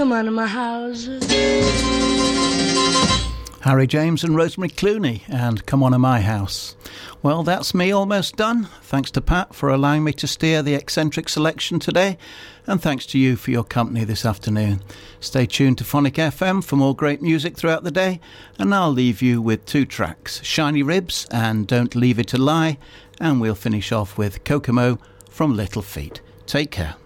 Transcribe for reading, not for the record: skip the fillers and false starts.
come on to my house. Harry James and Rosemary Clooney and Come On to My House. Well, that's me almost done. Thanks to Pat for allowing me to steer the eccentric selection today, and thanks to you for your company this afternoon. Stay tuned to Phonic FM for more great music throughout the day, and I'll leave you with 2 tracks, Shiny Ribs and Don't Leave It to Lie, and we'll finish off with Kokomo from Little Feat. Take care.